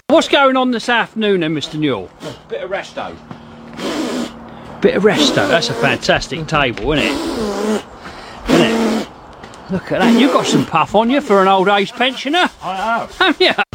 What's going on this afternoon then, Mr. Newell? Bit of resto. Bit of resto. That's a fantastic table, isn't it? Isn't it? Look at that. You've got some puff on you for an old age pensioner. I have. Haven't you?